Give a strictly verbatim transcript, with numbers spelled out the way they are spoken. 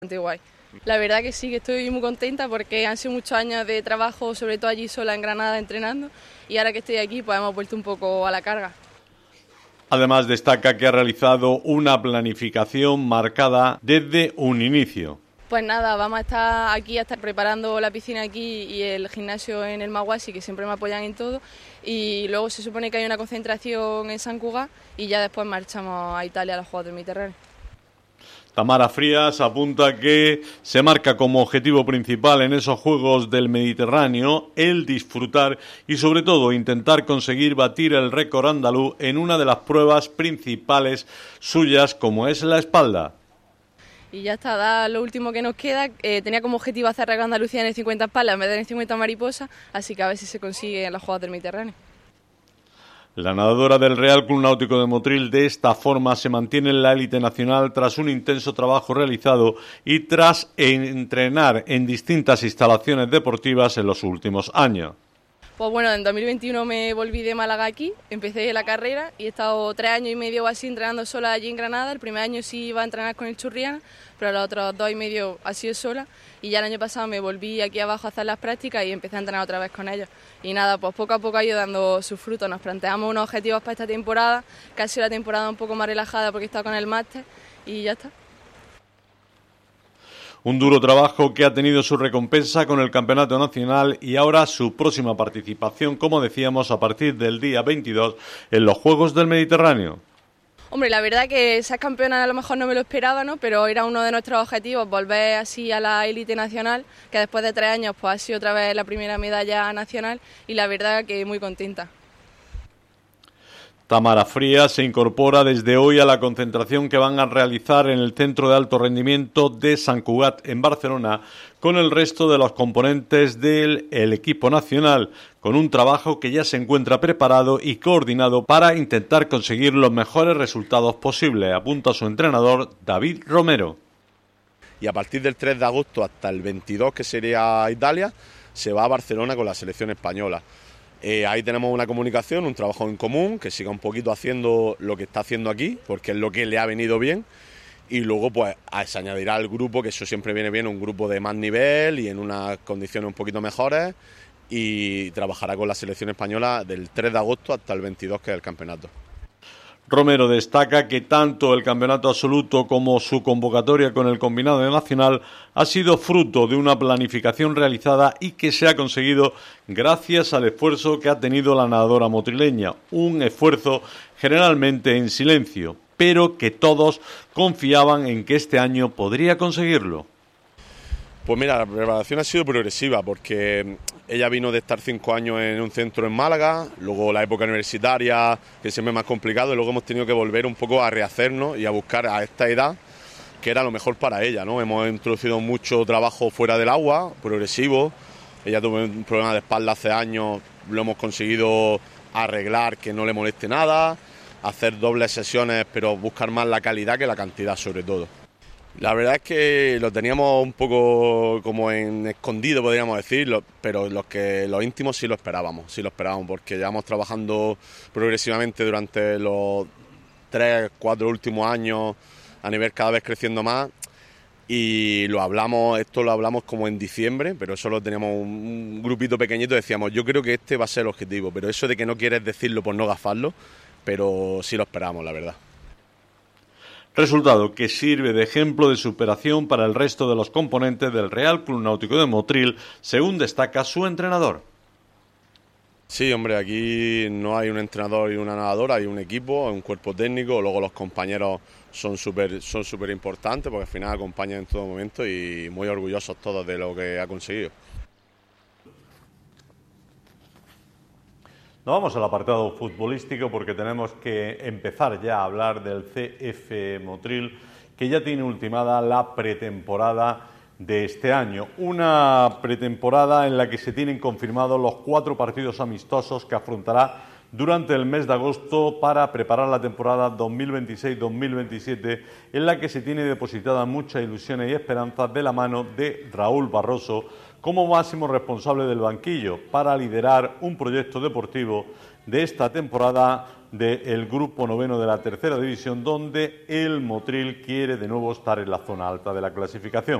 Bastante guay. La verdad que sí, que estoy muy contenta porque han sido muchos años de trabajo, sobre todo allí sola en Granada entrenando, y ahora que estoy aquí pues hemos vuelto un poco a la carga. Además, destaca que ha realizado una planificación marcada desde un inicio. Pues nada, vamos a estar aquí, a estar preparando la piscina aquí y el gimnasio en el Maguasi, que siempre me apoyan en todo, y luego se supone que hay una concentración en Sant Cugat y ya después marchamos a Italia a los Juegos del Mediterráneo. Tamara Frías apunta que se marca como objetivo principal en esos Juegos del Mediterráneo el disfrutar y sobre todo intentar conseguir batir el récord andaluz en una de las pruebas principales suyas como es la espalda. Y ya está, da lo último que nos queda. Eh, tenía como objetivo hacer récord Andalucía en el cincuenta espaldas en vez de en el cincuenta mariposa, así que a ver si se consigue en los Juegos del Mediterráneo. La nadadora del Real Club Náutico de Motril de esta forma se mantiene en la élite nacional tras un intenso trabajo realizado y tras entrenar en distintas instalaciones deportivas en los últimos años. Pues bueno, en dos mil veintiuno me volví de Málaga aquí, empecé la carrera y he estado tres años y medio o así entrenando sola allí en Granada. El primer año sí iba a entrenar con el Churriana, pero los otros dos y medio ha sido sola. Y ya el año pasado me volví aquí abajo a hacer las prácticas y empecé a entrenar otra vez con ellos. Y nada, pues poco a poco ha ido dando sus frutos. Nos planteamos unos objetivos para esta temporada, que ha sido la temporada un poco más relajada porque he estado con el máster y ya está. Un duro trabajo que ha tenido su recompensa con el Campeonato Nacional y ahora su próxima participación, como decíamos, a partir del día veintidós en los Juegos del Mediterráneo. Hombre, la verdad que ser campeona a lo mejor no me lo esperaba, ¿no? Pero era uno de nuestros objetivos, volver así a la élite nacional, que después de tres años pues ha sido otra vez la primera medalla nacional y la verdad que muy contenta. Tamara Frías se incorpora desde hoy a la concentración que van a realizar en el Centro de Alto Rendimiento de Sant Cugat en Barcelona con el resto de los componentes del el equipo nacional, con un trabajo que ya se encuentra preparado y coordinado para intentar conseguir los mejores resultados posibles, apunta su entrenador David Romero. Y a partir del tres de agosto hasta el veintidós, que sería Italia, se va a Barcelona con la selección española. Eh, ahí tenemos una comunicación, un trabajo en común, que siga un poquito haciendo lo que está haciendo aquí, porque es lo que le ha venido bien, y luego pues se añadirá al grupo, que eso siempre viene bien, un grupo de más nivel y en unas condiciones un poquito mejores, y trabajará con la selección española del tres de agosto hasta el veintidós, que es el campeonato. Romero destaca que tanto el campeonato absoluto como su convocatoria con el combinado nacional ha sido fruto de una planificación realizada y que se ha conseguido gracias al esfuerzo que ha tenido la nadadora motrileña, un esfuerzo generalmente en silencio, pero que todos confiaban en que este año podría conseguirlo. Pues mira, la preparación ha sido progresiva porque ella vino de estar cinco años en un centro en Málaga, luego la época universitaria, que siempre es más complicado, y luego hemos tenido que volver un poco a rehacernos y a buscar a esta edad que era lo mejor para ella, ¿no? Hemos introducido mucho trabajo fuera del agua, progresivo. Ella tuvo un problema de espalda hace años, lo hemos conseguido arreglar, que no le moleste nada, hacer dobles sesiones, pero buscar más la calidad que la cantidad sobre todo. La verdad es que lo teníamos un poco como en escondido, podríamos decir, pero los que los íntimos sí lo esperábamos, sí lo esperábamos, porque llevamos trabajando progresivamente durante los tres, cuatro últimos años a nivel cada vez creciendo más, y lo hablamos, esto lo hablamos como en diciembre, pero solo teníamos un grupito pequeñito, decíamos, yo creo que este va a ser el objetivo, pero eso de que no quieres decirlo por no gafarlo, pero sí lo esperábamos, la verdad. Resultado que sirve de ejemplo de superación para el resto de los componentes del Real Club Náutico de Motril, según destaca su entrenador. Sí, hombre, aquí no hay un entrenador y una nadadora, hay un equipo, un cuerpo técnico, luego los compañeros son súper son súper importantes porque al final acompañan en todo momento y muy orgullosos todos de lo que ha conseguido. Nos vamos al apartado futbolístico porque tenemos que empezar ya a hablar del C F Motril, que ya tiene ultimada la pretemporada de este año. Una pretemporada en la que se tienen confirmados los cuatro partidos amistosos que afrontará durante el mes de agosto para preparar la temporada dos mil veintiséis dos mil veintisiete, en la que se tiene depositada muchas ilusiones y esperanzas de la mano de Raúl Barroso como máximo responsable del banquillo para liderar un proyecto deportivo de esta temporada del grupo noveno de la tercera división, donde el Motril quiere de nuevo estar en la zona alta de la clasificación.